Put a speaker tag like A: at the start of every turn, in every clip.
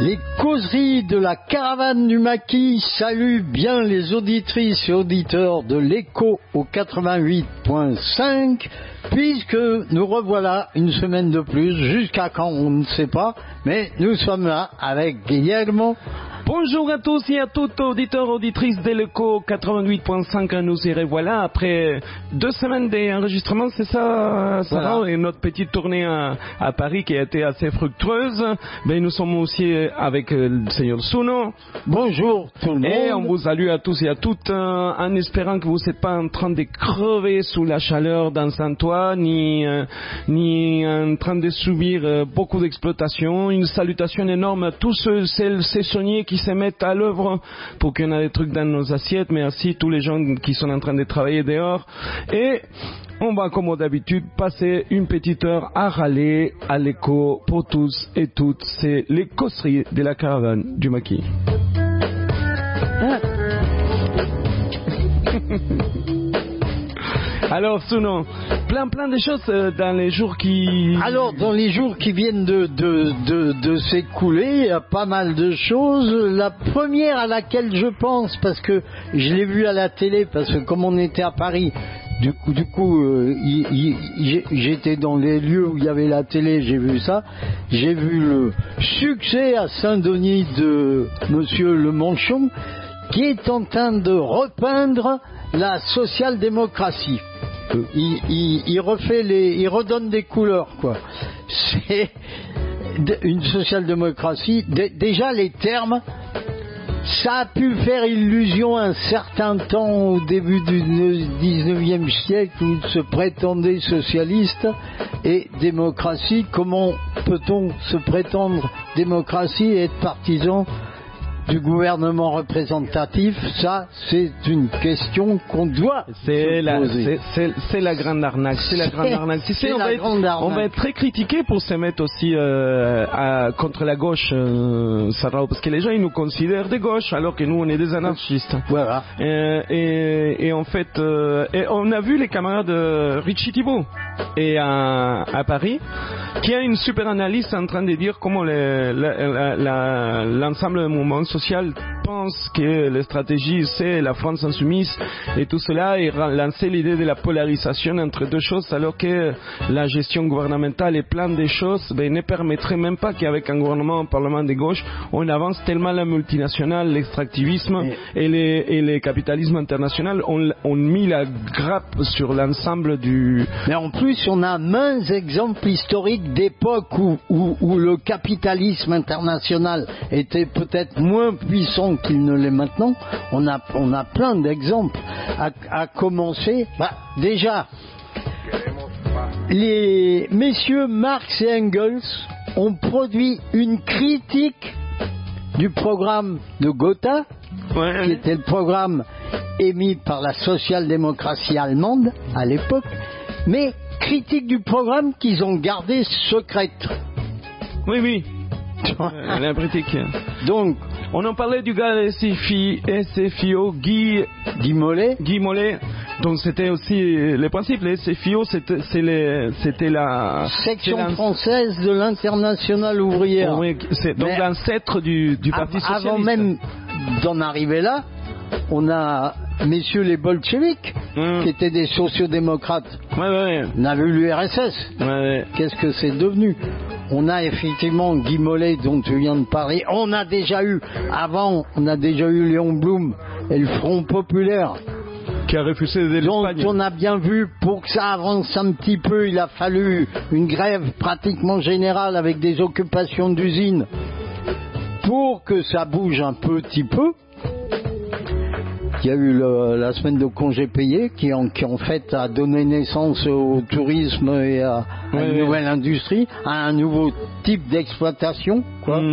A: Les causeries de la caravane du maquis saluent bien les auditrices et auditeurs de l'écho au 88.5, puisque nous revoilà une semaine de plus, jusqu'à quand on ne sait pas, mais nous sommes là avec Guillermo.
B: Bonjour à tous et à toutes, auditeurs, auditrices de l'écho 88.5, nous y revoilà après 2 semaines d'enregistrement, c'est ça, Sarah, voilà. Et notre petite tournée à Paris qui a été assez fructueuse. Ben, nous sommes aussi avec le Seigneur Suno.
A: Bonjour tout le monde.
B: Et on vous salue à tous et à toutes, en espérant que vous n'êtes pas en train de crever sous la chaleur dans Saint-Ouen, ni en train de subir beaucoup d'exploitation. Une salutation énorme à tous ces saisonniers qui se mettent à l'œuvre pour qu'il y en ait des trucs dans nos assiettes, mais aussi tous les gens qui sont en train de travailler dehors. Et on va, comme d'habitude, passer une petite heure à râler à l'écho pour tous et toutes. C'est les causeries de la caravane du maquis. Alors, Suno, plein de choses dans les jours qui...
A: Alors, dans les jours qui viennent de s'écouler, il y a pas mal de choses. La première à laquelle je pense, parce que je l'ai vu à la télé, parce que comme on était à Paris, du coup, j'étais dans les lieux où il y avait la télé, j'ai vu ça. J'ai vu le succès à Saint-Denis de Monsieur Le Manchon, qui est en train de repeindre la social-démocratie. Il redonne des couleurs, quoi. C'est une social-démocratie. Déjà, les termes, ça a pu faire illusion un certain temps au début du 19e siècle où il se prétendait socialiste et démocratie. Comment peut-on se prétendre démocratie et être partisan du gouvernement représentatif? Ça, c'est une question qu'on doit se poser.
B: C'est la grande arnaque. C'est la grande arnaque. Tu sais, on va être très critiqué pour se mettre aussi contre la gauche, Sarah, parce que les gens ils nous considèrent de gauche alors que nous on est des anarchistes.
A: Voilà.
B: Et en fait, on a vu les camarades de Richie Thibault et à Paris, qui a une super analyse en train de dire comment l'ensemble du mouvement social pense que la stratégie c'est la France insoumise et tout cela, et lancer l'idée de la polarisation entre deux choses, alors que la gestion gouvernementale et plein de choses ne permettrait même pas qu'avec un gouvernement, un parlement de gauche, on avance tellement la multinationale, l'extractivisme et le capitalisme international ont mis la grappe sur l'ensemble du...
A: Mais en plus, on a maints exemples historiques d'époques où le capitalisme international était peut-être moins puissant qu'il ne l'est maintenant. On a plein d'exemples. À commencer, déjà, les messieurs Marx et Engels ont produit une critique du programme de Gotha, qui était le programme émis par la social-démocratie allemande à l'époque, mais critique du programme qu'ils ont gardé secrète.
B: Oui. La critique.
A: Donc,
B: on en parlait du gars SFIO, Guy Mollet. Donc c'était aussi le principe. Les SFIO, c'était la
A: section française de l'Internationale ouvrière.
B: Oui, c'est donc l'ancêtre du Parti socialiste.
A: Avant même d'en arriver là, on a messieurs les bolcheviks, qui étaient des sociodémocrates. On a vu l'URSS. Qu'est-ce que c'est devenu? On a effectivement Guy Mollet dont tu viens de parler. On a déjà eu Léon Blum et le Front Populaire
B: qui a refusé d'aider l'Espagne.
A: Donc on a bien vu, pour que ça avance un petit peu, il a fallu une grève pratiquement générale avec des occupations d'usines pour que ça bouge un petit peu. Il y a eu la semaine de congés payés qui en fait a donné naissance au tourisme et à une nouvelle industrie, à un nouveau type d'exploitation, quoi.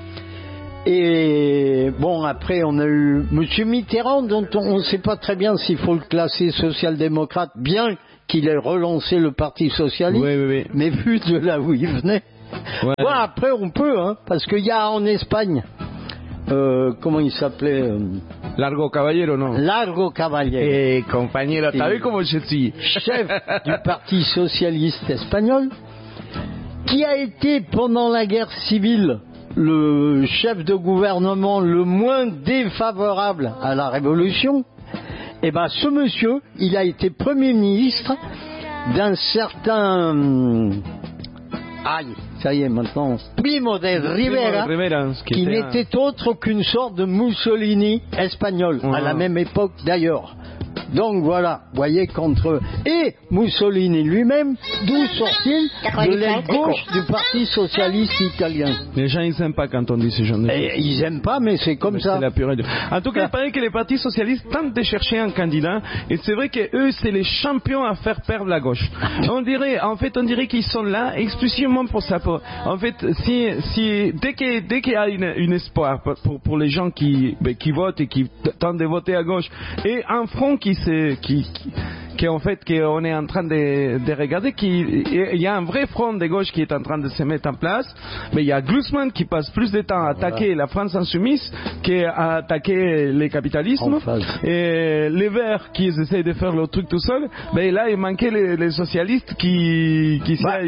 A: Et bon, après on a eu Monsieur Mitterrand, dont on ne sait pas très bien s'il faut le classer social-démocrate, bien qu'il ait relancé le Parti socialiste, mais vu de là où il venait. Bon, après on peut, parce qu'il y a en Espagne, comment il s'appelait
B: Largo Caballero, non?
A: Largo Caballero.
B: Compañero, t'as vu comment je suis?
A: Chef du Parti socialiste espagnol, qui a été pendant la guerre civile le chef de gouvernement le moins défavorable à la Révolution, eh ben ce monsieur, il a été Premier ministre d'un certain... Aïe, ça y est maintenant, Primo de Rivera, qui n'était autre qu'une sorte de Mussolini espagnol, à la même époque d'ailleurs. Donc voilà, vous voyez qu'entre... Et Mussolini lui-même, d'où sort-il? De l'aile gauche du Parti Socialiste Italien.
B: Les gens, ils n'aiment pas quand on dit ce genre de choses.
A: Ils n'aiment pas, mais c'est comme ça.
B: C'est la pure. En tout cas, il paraît que les partis socialistes tentent de chercher un candidat, et c'est vrai qu'eux, c'est les champions à faire perdre la gauche. On dirait qu'ils sont là exclusivement pour ça. En fait, dès qu'il y a une espoir pour les gens qui votent et qui tentent de voter à gauche, et un front qu'on est en train de regarder, il y a un vrai front de gauche qui est en train de se mettre en place, mais il y a Glucksmann qui passe plus de temps à attaquer la France insoumise qu'à attaquer les capitalismes, et les Verts qui essaient de faire leur truc tout seul, mais là il manquait les socialistes qui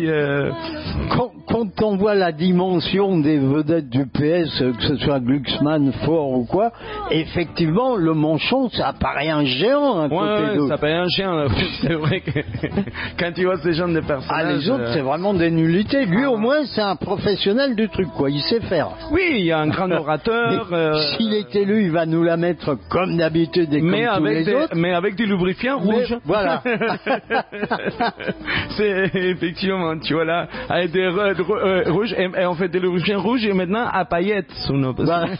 A: quand on voit la dimension des vedettes du PS, que ce soit Glucksmann, Faure ou quoi, effectivement le Manchon ça apparaît un géant à côté d'eux.
B: Ça apparaît un géant. C'est vrai que quand tu vois ces gens de personnages...
A: les autres, c'est vraiment des nullités. Lui, au moins, c'est un professionnel du truc, quoi. Il sait faire.
B: Oui, il y a un grand orateur.
A: S'il est élu, il va nous la mettre comme d'habitude et comme tous les autres.
B: Mais avec du lubrifiant rouge.
A: Voilà.
B: C'est effectivement, tu vois là, avec des rouges, et on fait des lubrifiants rouges et maintenant à paillettes sous nos... Voilà.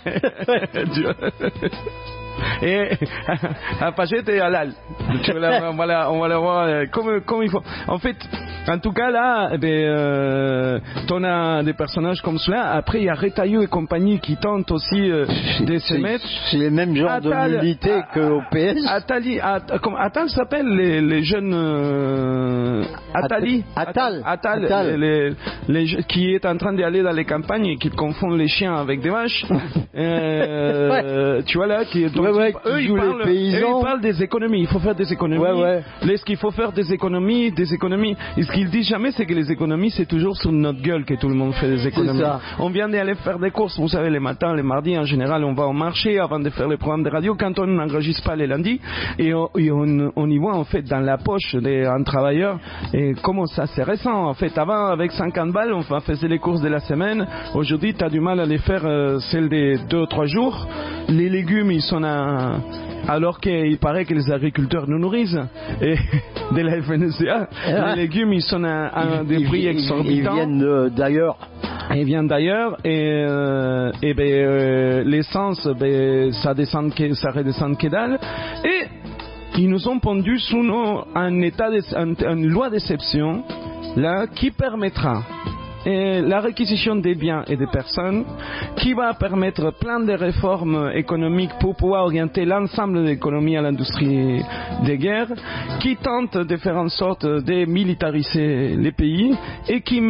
B: Et à Pachette et à l'al. On va la voir comme il faut. En fait, en tout cas là, on a des personnages comme cela. Après, il y a Retailleau et compagnie qui tentent aussi de se mettre.
A: C'est les mêmes genres de nullités qu'au PS.
B: Attal s'appelle les jeunes Attali.
A: Attal.
B: Qui est en train d'aller dans les campagnes et qui confondent les chiens avec des vaches. Tu vois là, eux, ils parlent des économies. Il faut faire des économies. Est-ce qu'il faut faire des économies? Et ce qu'ils disent jamais, c'est que les économies, c'est toujours sur notre gueule que tout le monde fait des économies. On vient d'aller faire des courses. Vous savez, les matins, les mardis, en général, on va au marché avant de faire les programmes de radio. Quand on n'enregistre pas les lundis, et on y voit en fait dans la poche d'un travailleur. Et comment ça, c'est récent. En fait, avant, avec 50 balles, on faisait les courses de la semaine. Aujourd'hui, tu as du mal à les faire celles des 2 ou 3 jours. Les légumes, ils sont alors qu'il paraît que les agriculteurs nous nourrissent et de la FNSEA, les légumes ils sont à des prix exorbitants. Ils viennent d'ailleurs et l'essence ça redescend que dalle, et ils nous ont pondu sous une loi d'exception là qui permettra la réquisition des biens et des personnes, qui va permettre plein de réformes économiques pour pouvoir orienter l'ensemble de l'économie à l'industrie des guerres, qui tente de faire en sorte de militariser les pays et qui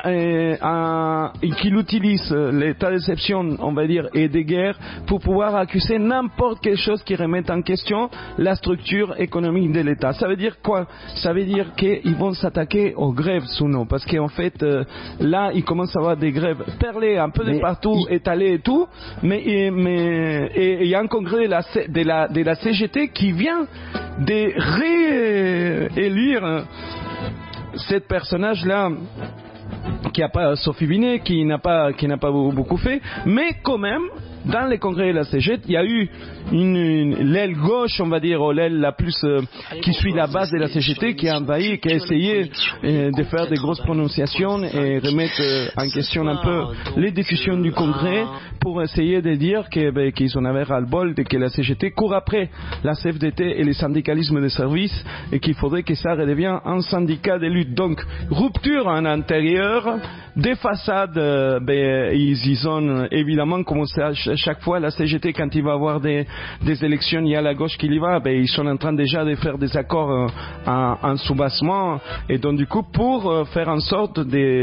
B: qui utilise l'état d'exception, on va dire, et des guerres pour pouvoir accuser n'importe quelle chose qui remette en question la structure économique de l'État. Ça veut dire quoi? Ça veut dire qu'ils vont s'attaquer aux grèves sous nous, parce qu'en fait là, il commence à avoir des grèves perlées un peu de partout, étalées et tout, mais il y a un congrès de la CGT qui vient de réélire cette personnage-là, qui n'a pas Sophie Binet, qui n'a pas beaucoup fait, mais quand même, dans les congrès de la CGT, il y a eu l'aile gauche, on va dire, ou l'aile la plus qui suit la base de la CGT, qui a envahi, qui a essayé de faire des grosses prononciations et remettre en question un peu les décisions du congrès pour essayer de dire qu'ils en avaient ras-le-bol, que la CGT court après la CFDT et les syndicalismes de service, et qu'il faudrait que ça redevienne un syndicat de lutte. Donc, rupture en intérieur, des façades, ils ont évidemment commencé à chaque fois la CGT, quand il va y avoir des élections, il y a la gauche qui y va, ils sont en train déjà de faire des accords en soubassement, et donc du coup pour faire en sorte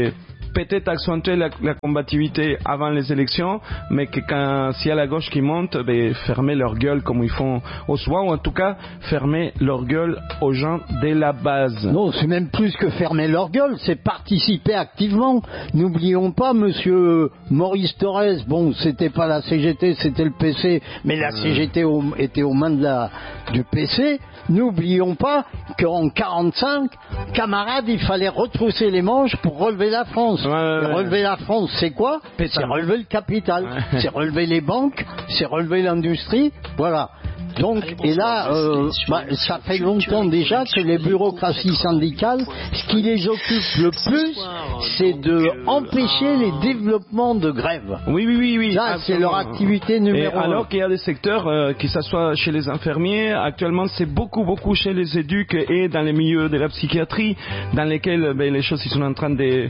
B: peut-être accentuer la combativité avant les élections, mais que s'il y a la gauche qui monte, fermer leur gueule comme ils font au soir, ou en tout cas fermer leur gueule aux gens de la base.
A: Non, c'est même plus que fermer leur gueule, c'est participer activement. N'oublions pas, monsieur Maurice Thorez, bon, c'était pas la CGT, c'était le PC, mais la CGT était aux mains du PC. N'oublions pas qu'en 45, camarades, il fallait retrousser les manches pour relever la France. Et relever la France, c'est quoi? C'est relever le capital, c'est relever les banques, c'est relever l'industrie, voilà. Donc, et là, ça fait longtemps déjà que les bureaucraties syndicales, ce qui les occupe le plus, c'est de empêcher les développements de grève.
B: Oui.
A: Là, c'est leur activité numéro 1.
B: Alors qu'il y a des secteurs, que ce soit chez les infirmiers, actuellement, c'est beaucoup chez les éduques et dans les milieux de la psychiatrie, dans lesquels les choses sont en train de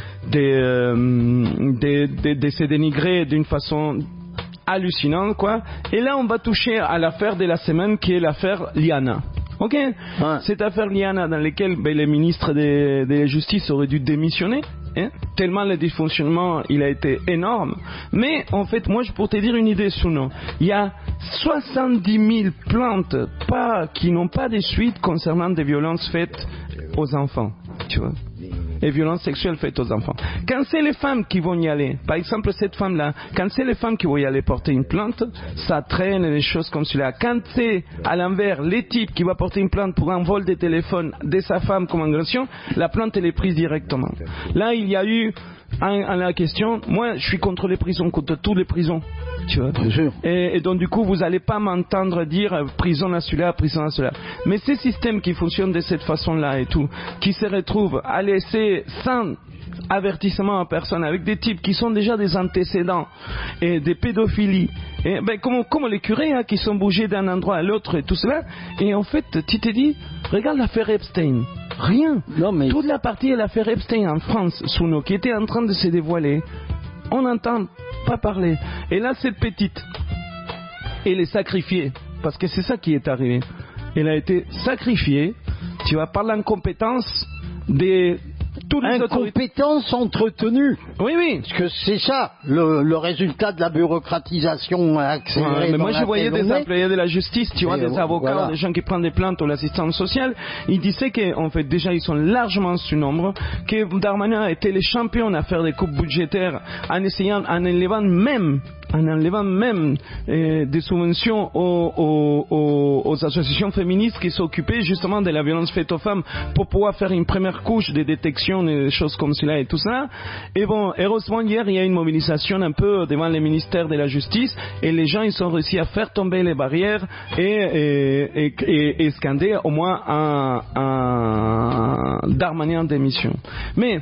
B: se dénigrer d'une façon hallucinant, quoi. Et là, on va toucher à l'affaire de la semaine, qui est l'affaire Liana. Ok. Ouais. Cette affaire Liana, dans laquelle les ministres de la justice auraient dû démissionner, tellement le dysfonctionnement il a été énorme. Mais en fait, moi, pour te dire une idée, Suno, il y a 70 000 plaintes qui n'ont pas de suite concernant des violences faites aux enfants, tu vois. Et violences sexuelles faites aux enfants. Quand c'est les femmes qui vont y aller, par exemple cette femme-là, quand c'est les femmes qui vont y aller porter une plainte, ça traîne des choses comme cela. Quand c'est à l'envers les types qui vont porter une plainte pour un vol de téléphone de sa femme comme agression, la plainte elle est prise directement. Là il y a eu la question, moi je suis contre les prisons, contre toutes les prisons. Tu vois. Et donc du coup vous n'allez pas m'entendre dire prison à celui-là, prison à celui-là. Mais ces systèmes qui fonctionnent de cette façon-là et tout, qui se retrouvent à laisser sans avertissement à personne, avec des types qui sont déjà des antécédents et des pédophilies, et comme les curés qui sont bougés d'un endroit à l'autre et tout cela. Et en fait tu te dis, regarde l'affaire Epstein. Rien. Non, mais... Toute la partie de l'affaire Epstein en France, Suno, qui était en train de se dévoiler, on n'entend pas parler. Et là, cette petite, elle est sacrifiée, parce que c'est ça qui est arrivé. Elle a été sacrifiée, tu vois, par l'incompétence des...
A: Incompétence entretenue.
B: Oui.
A: Parce que c'est ça, le résultat de la bureaucratisation accélérée.
B: Mais moi, je voyais des employés de la justice, tu vois, des avocats,
A: voilà.
B: Des gens qui prennent des plaintes ou l'assistance sociale. Ils disaient qu'en fait, déjà, ils sont largement sous-nombre, que Darmanin était les champions à faire des coupes budgétaires en enlevant même des subventions aux associations féministes qui s'occupaient justement de la violence faite aux femmes pour pouvoir faire une première couche de détection et des choses comme cela et tout ça. Et bon, heureusement hier il y a une mobilisation un peu devant les ministères de la justice et les gens ils ont réussi à faire tomber les barrières et scander au moins un Darmanin en démission. Mais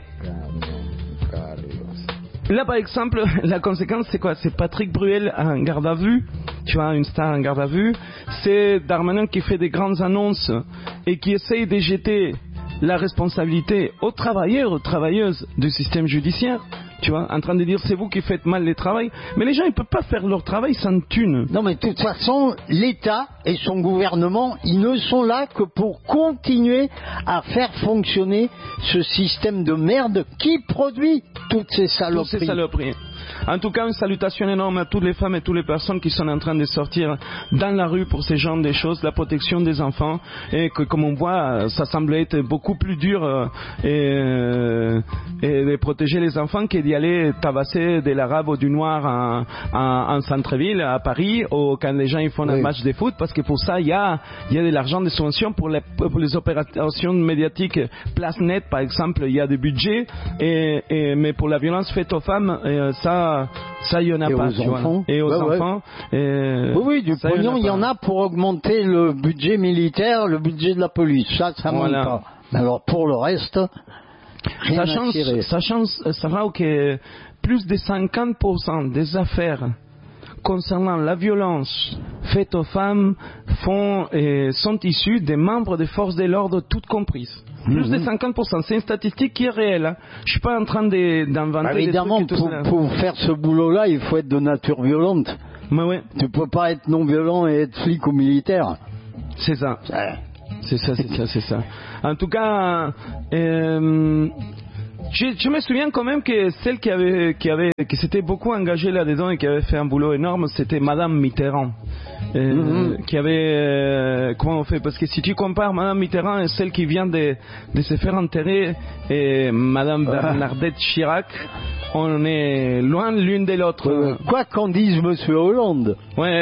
B: là, par exemple, la conséquence, c'est quoi? C'est Patrick Bruel en garde à vue. Tu vois, une star en garde à vue. C'est Darmanin qui fait des grandes annonces et qui essaye de jeter la responsabilité aux travailleurs, aux travailleuses du système judiciaire. Tu vois, en train de dire c'est vous qui faites mal le travail. Mais les gens, ils ne peuvent pas faire leur travail sans thune.
A: Non, mais de toute façon, l'État et son gouvernement, ils ne sont là que pour continuer à faire fonctionner ce système de merde qui produit toutes ces saloperies.
B: En tout cas, une salutation énorme à toutes les femmes et toutes les personnes qui sont en train de sortir dans la rue pour ces genres de choses, la protection des enfants, et que, comme on voit, ça semble être beaucoup plus dur et de protéger les enfants que d'y aller tabasser de l'arabe ou du noir en centre-ville, à Paris, ou quand les gens ils font un match de foot, parce que pour ça, il y a de l'argent de subvention pour les opérations médiatiques. Place Net, par exemple, il y a des budgets, mais pour la violence faite aux femmes, ça il y en a pas. Et aux enfants.
A: Oui, du pognon, il y en a pour augmenter le budget militaire, le budget de la police. Ça manque pas. Mais alors pour le reste, rien à tirer.
B: Sachant que plus de 50% des affaires concernant la violence faite aux femmes sont issues des membres des forces de l'ordre, toutes comprises. Plus de 50%, c'est une statistique qui est réelle. Hein. Je suis pas en train d'inventer
A: évidemment,
B: des trucs.
A: Pour faire ce boulot-là, il faut être de nature violente.
B: Mais ouais.
A: Tu peux pas être non violent et être flic ou militaire.
B: C'est ça. C'est ça. En tout cas, Je me souviens quand même que celle qui s'était beaucoup engagée là-dedans et qui avait fait un boulot énorme, c'était Madame Mitterrand. Qui avait comment on fait, parce que si tu compares Madame Mitterrand et celle qui vient de se faire enterrer et Madame Bernadette Chirac, on est loin l'une de l'autre.
A: Quoi qu'en dise Monsieur Hollande,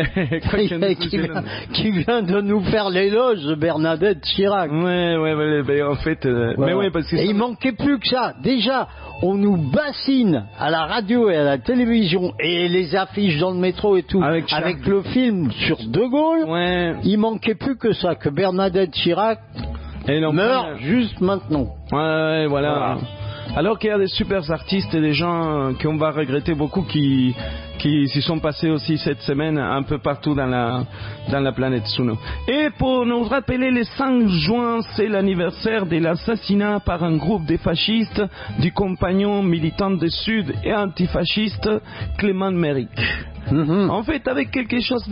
B: qui
A: vient de nous faire l'éloge de Bernadette Chirac.
B: Ouais, en fait, mais ouais, parce que
A: et il manquait plus que ça. Déjà, on nous bassine à la radio et à la télévision et les affiches dans le métro et tout avec le film sur De Gaulle.
B: Ouais.
A: Il manquait plus que ça, que Bernadette Chirac meurt juste maintenant.
B: Ouais, voilà. Alors qu'il y a des super artistes et des gens qu'on va regretter beaucoup qui s'y sont passés aussi cette semaine un peu partout dans la planète Suno. Et pour nous rappeler, le 5 juin, c'est l'anniversaire de l'assassinat par un groupe de fascistes du compagnon militant du Sud et antifasciste Clément Méric. En fait, avec quelque chose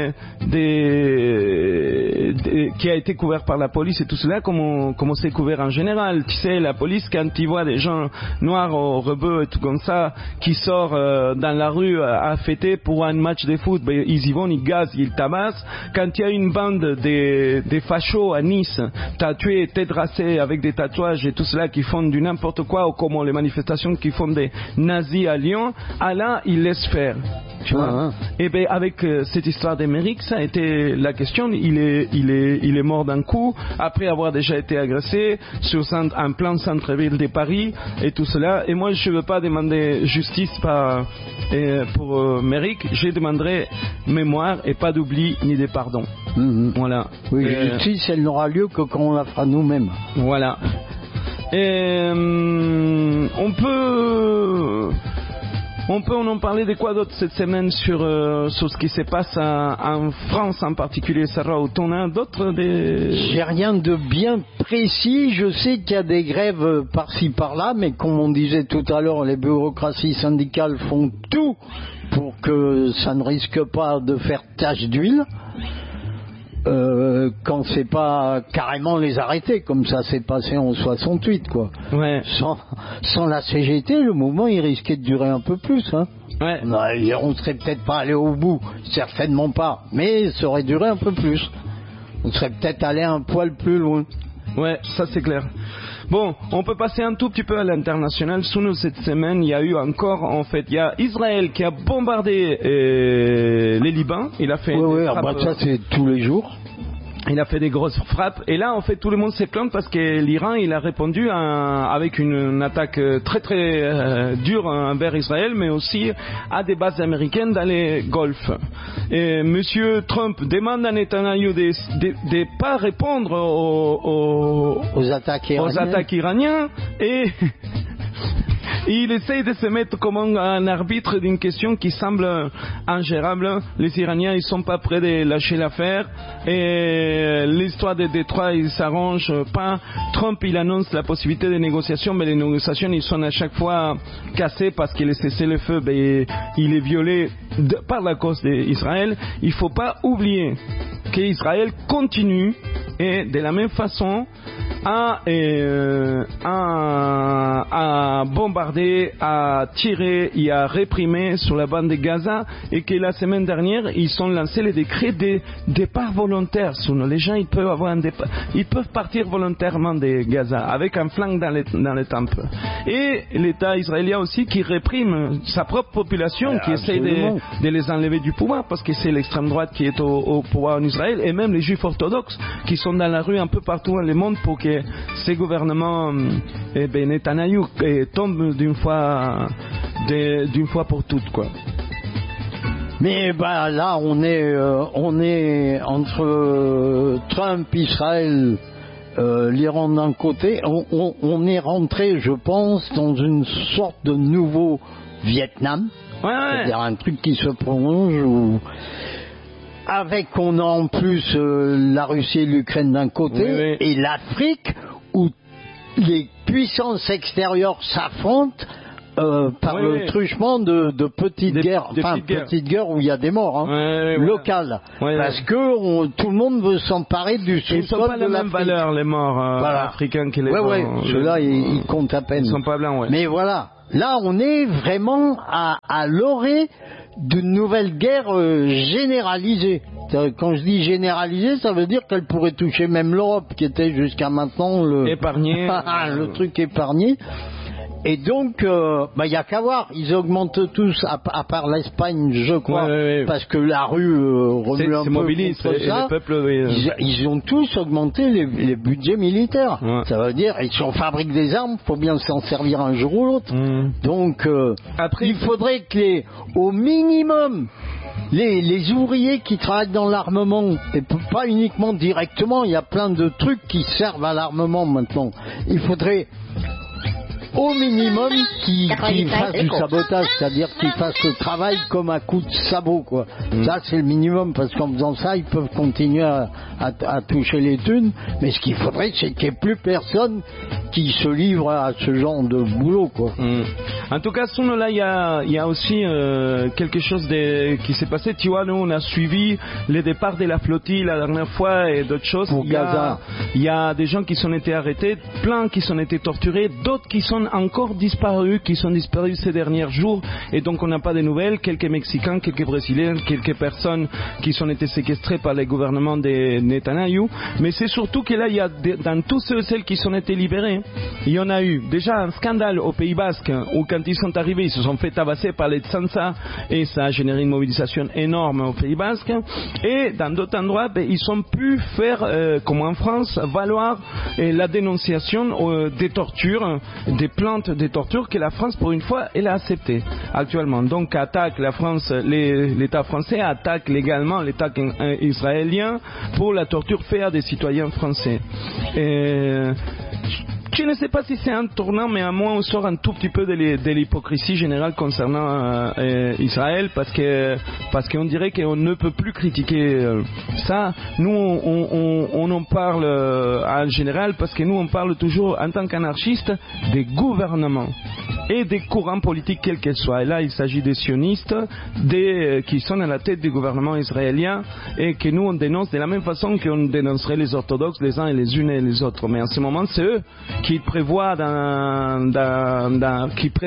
B: qui a été couvert par la police et tout cela, comme c'est couvert en général. Tu sais, la police, quand ils voient des gens noirs au rebeu et tout comme ça, qui sortent dans la rue à fêter pour un match de foot, ben, ils y vont, ils gazent, ils tabassent. Quand il y a une bande des fachos à Nice, tatoués, tête racée, avec des tatouages et tout cela, qui font du n'importe quoi, ou comme les manifestations qui font des nazis à Lyon, là, ils laissent faire. Tu vois. Et ben avec cette histoire d'Amérique, ça a été la question. Il est mort d'un coup après avoir déjà été agressé en plein centre-ville de Paris et tout cela. Et moi, je ne veux pas demander justice pour Méric. Je demanderai mémoire et pas d'oubli ni de pardon. Voilà.
A: Oui, justice, elle n'aura lieu que quand on la fera nous-mêmes.
B: Voilà. Et on en parler de quoi d'autre cette semaine sur ce qui se passe en France en particulier, Sarah, ou t'en as d'autres
A: J'ai rien de bien précis. Je sais qu'il y a des grèves par-ci par-là, mais comme on disait tout à l'heure, les bureaucraties syndicales font tout pour que ça ne risque pas de faire tache d'huile. Quand c'est pas carrément les arrêter, comme ça s'est passé en 68, quoi.
B: Ouais.
A: Sans la CGT, le mouvement il risquait de durer un peu plus, hein.
B: Ouais.
A: On serait peut-être pas allé au bout, certainement pas, mais ça aurait duré un peu plus. On serait peut-être allé un poil plus loin.
B: Ouais, ça c'est clair. Bon, on peut passer un tout petit peu à l'international. Sous nous, cette semaine, il y a eu encore, en fait, il y a Israël qui a bombardé les Liban. Il a fait
A: ça c'est tous les jours.
B: Il a fait des grosses frappes et là en fait tout le monde s'est plaint parce que l'Iran il a répondu avec une attaque très très dure envers Israël, mais aussi à des bases américaines dans les Golfe. Et Monsieur Trump demande à Netanyahu de pas répondre aux attaques iraniennes et il essaye de se mettre comme un arbitre d'une question qui semble ingérable. Les Iraniens, ils sont pas prêts de lâcher l'affaire. Et l'histoire de Détroit, ils s'arrangent pas. Trump, il annonce la possibilité de négociations, mais les négociations, ils sont à chaque fois cassées parce qu'il est cessé le feu, il est violé par la cause d'Israël. Il faut pas oublier qu'Israël continue et de la même façon à bombarder, à tirer et à réprimer sur la bande de Gaza, et que la semaine dernière ils ont lancé le décret de départ volontaire. Les gens ils peuvent partir volontairement de Gaza avec un flingue dans les tempes. Et l'État israélien aussi qui réprime sa propre population, qui essaye de les enlever du pouvoir parce que c'est l'extrême droite qui est au pouvoir en Israël, et même les juifs orthodoxes qui sont dans la rue un peu partout dans le monde pour que ces gouvernements Netanyahou tombent d'une fois pour toutes, quoi.
A: Mais là on est entre Trump, Israël, l'Iran d'un côté, on est rentré, je pense, dans une sorte de nouveau Vietnam.
B: Ouais.
A: C'est-à-dire un truc qui se prolonge on a en plus la Russie et l'Ukraine d'un côté, et l'Afrique où les puissances extérieures s'affrontent par le truchement de petites guerres, petites guerres où il y a des morts, locales, parce que tout le monde veut s'emparer du sous-sol de l'Afrique.
B: Ils sont pas la même valeur, les morts africains que les blancs.
A: Ceux-là, ils comptent à peine.
B: Ils sont pas blancs,
A: Mais voilà, là, on est vraiment à l'orée d'une nouvelle guerre généralisée. Quand je dis généralisée, ça veut dire qu'elle pourrait toucher même l'Europe, qui était jusqu'à maintenant
B: épargné.
A: le truc épargné. Et donc, y a qu'à voir, ils augmentent tous, à part l'Espagne, je crois, parce que la rue remue un peu contre ça.
B: Le peuple,
A: ils ont tous augmenté les budgets militaires. Ça veut dire, si on fabrique des armes, faut bien s'en servir un jour ou l'autre. Donc, après, il faudrait que au minimum, les ouvriers qui travaillent dans l'armement, et pas uniquement directement, il y a plein de trucs qui servent à l'armement maintenant. Il faudrait au minimum qu'ils fassent du sabotage, c'est-à-dire qu'ils fassent le travail comme un coup de sabot, quoi. Ça, c'est le minimum, parce qu'en faisant ça, ils peuvent continuer à toucher les thunes, mais ce qu'il faudrait, c'est qu'il n'y ait plus personne qui se livre à ce genre de boulot, quoi.
B: En tout cas, là, il y a aussi quelque chose qui s'est passé. Tu vois, nous, on a suivi les départs de la flottille la dernière fois et d'autres choses.
A: Pour Gaza.
B: Il y a des gens qui sont été arrêtés, plein qui sont été torturés, d'autres qui sont encore disparus, ces derniers jours, et donc on n'a pas de nouvelles. Quelques Mexicains, quelques Brésiliens, quelques personnes qui sont été séquestrées par les gouvernements de Netanyahou. Mais c'est surtout que là, il y a dans tous ceux qui sont été libérés, il y en a eu déjà un scandale au Pays Basque où quand ils sont arrivés, ils se sont fait tabasser par les Tsansa et ça a généré une mobilisation énorme au Pays Basque. Et dans d'autres endroits, ils ont pu faire, comme en France, valoir la dénonciation des tortures, des plaintes des tortures que la France, pour une fois, elle a accepté actuellement. Donc, attaque la France, l'État français attaque légalement l'État israélien pour la torture faite à des citoyens français. Je ne sais pas si c'est un tournant, mais à moi on sort un tout petit peu de l'hypocrisie générale concernant Israël, parce qu'on dirait qu'on ne peut plus critiquer ça. Nous on en parle en général, parce que nous on parle toujours en tant qu'anarchistes des gouvernements et des courants politiques quels qu'ils soient. Et là il s'agit des sionistes, qui sont à la tête du gouvernement israélien, et que nous on dénonce de la même façon qu'on dénoncerait les orthodoxes les uns et les unes et les autres. Mais en ce moment c'est eux qui prévoient